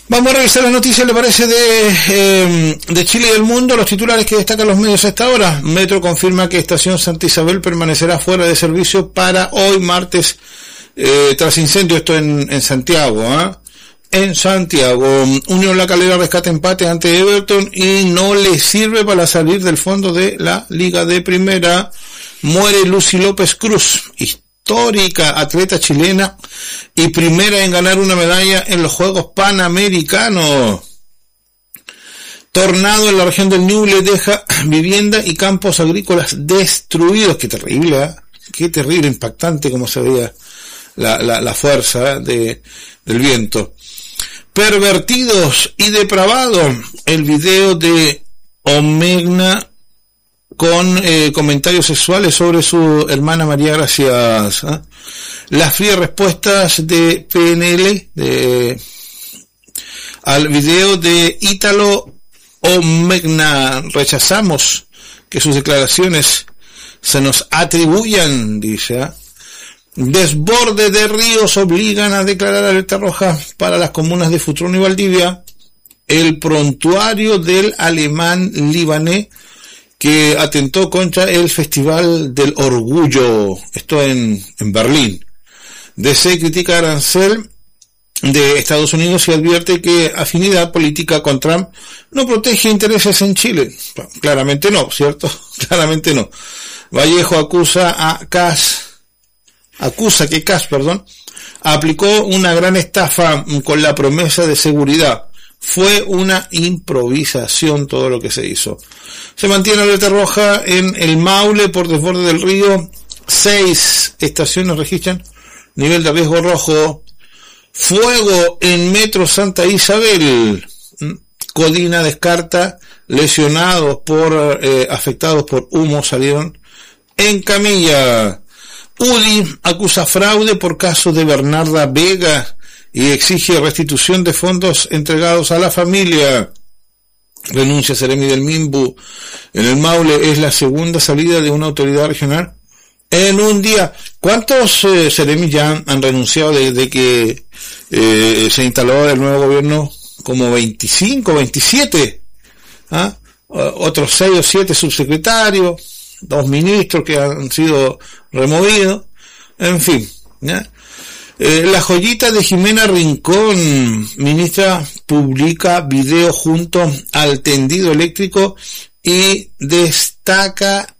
Vamos a revisar las noticias, ¿le parece?, de Chile y del mundo. Los titulares que destacan los medios a esta hora. Metro confirma que Estación Santa Isabel permanecerá fuera de servicio para hoy martes, tras incendio. Esto en Santiago, en Santiago. Unión La Calera rescata empate ante Everton y no le sirve para salir del fondo de la Liga de Primera. Muere Lucy López Cruz, histórica atleta chilena y primera en ganar una medalla en los Juegos Panamericanos. Tornado en la región del Ñuble deja vivienda y campos agrícolas destruidos. Qué terrible, qué terrible, impactante como se veía la fuerza del viento. Pervertidos y depravados, el video de Omegna con comentarios sexuales sobre su hermana María Gracias. Las frías respuestas de PNL al video de Ítalo Omegna. Rechazamos que sus declaraciones se nos atribuyan, dice. Desborde de ríos obligan a declarar alerta roja para las comunas de Futrón y Valdivia. El prontuario del alemán libanés que atentó contra el Festival del Orgullo, esto en Berlín. DC critica arancel de Estados Unidos y advierte que afinidad política con Trump no protege intereses en Chile. Claramente no, ¿cierto? Claramente no. Vallejo acusa que Kass aplicó una gran estafa con la promesa de seguridad. Fue una improvisación todo lo que se hizo. Se mantiene alerta roja en el Maule por desborde del río. 6 estaciones registran nivel de riesgo rojo. Fuego en Metro Santa Isabel. Codina descarta lesionados afectados por humo salieron en camilla. UDI acusa fraude por caso de Bernarda Vega y exige restitución de fondos entregados a la familia. Renuncia Seremi del Minbu. En el Maule es la segunda salida de una autoridad regional en un día. ¿Cuántos Seremi ya han renunciado desde que se instaló el nuevo gobierno? Como 25, 27. Otros 6 o 7 subsecretarios, 2 ministros que han sido removidos. En fin, ¿ya? La joyita de Jimena Rincón, ministra, publica video junto al tendido eléctrico y destaca,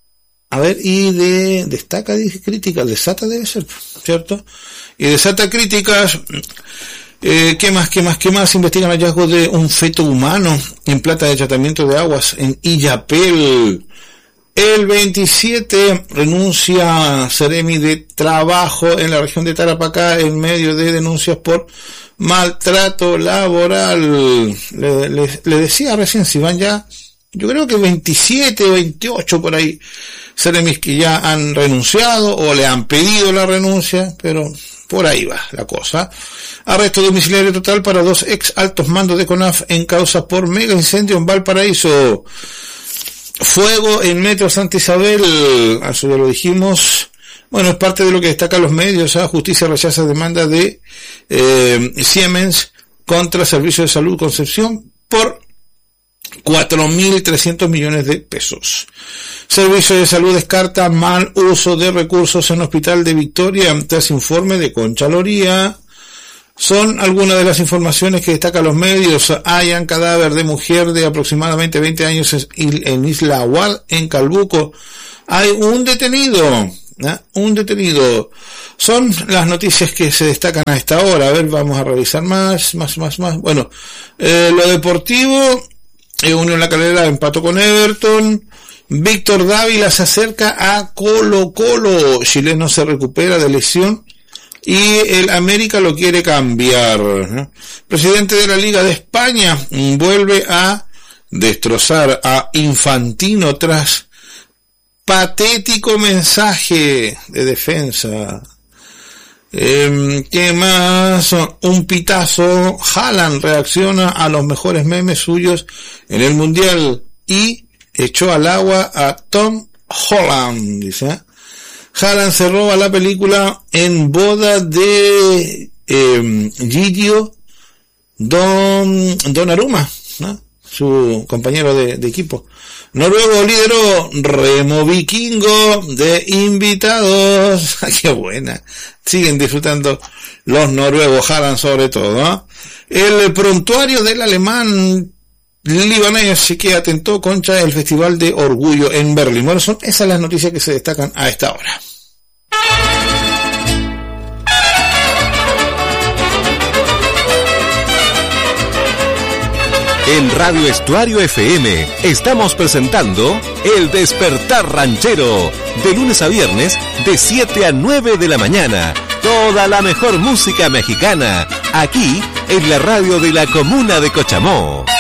dice críticas, desata debe ser, ¿cierto? Y desata críticas. ¿Qué más? Investigan hallazgos de un feto humano en planta de tratamiento de aguas en Illapel. El 27 renuncia Seremi de Trabajo en la región de Tarapacá en medio de denuncias por maltrato laboral. Le decía recién, si van ya, yo creo que 27, 28 por ahí, Seremis que ya han renunciado o le han pedido la renuncia, pero por ahí va la cosa. Arresto domiciliario total para 2 ex altos mandos de CONAF en causa por mega incendio en Valparaíso. Fuego en Metro Santa Isabel, eso ya lo dijimos. Bueno, es parte de lo que destacan los medios. Justicia rechaza demanda de Siemens contra Servicio de Salud Concepción por 4.300 millones de pesos. Servicio de Salud descarta mal uso de recursos en Hospital de Victoria tras informe de Contraloría. Son algunas de las informaciones que destacan los medios. Hallan cadáver de mujer de aproximadamente 20 años en Isla Aguad, en Calbuco. Hay un detenido. Son las noticias que se destacan a esta hora. A ver, vamos a revisar más. Bueno, lo deportivo, Unión La Calera empató con Everton. Víctor Dávila se acerca a Colo-Colo. Chileno se recupera de lesión y el América lo quiere cambiar. Presidente de la Liga de España vuelve a destrozar a Infantino tras patético mensaje de defensa. ¿Qué más? Un pitazo. Haaland reacciona a los mejores memes suyos en el Mundial y echó al agua a Tom Holland, dice. Haaland se roba la película en boda de Gigio Donnarumma, ¿no? Su compañero de equipo. Noruego lideró Remo Vikingo de invitados. ¡Qué buena! Siguen disfrutando los noruegos, Haaland sobre todo, ¿no? El prontuario del alemán libanés que atentó contra el Festival de Orgullo en Berlín. Bueno, son esas las noticias que se destacan a esta hora. En Radio Estuario FM estamos presentando El Despertar Ranchero, de lunes a viernes de 7 a 9 de la mañana. Toda la mejor música mexicana, aquí en la radio de la comuna de Cochamó.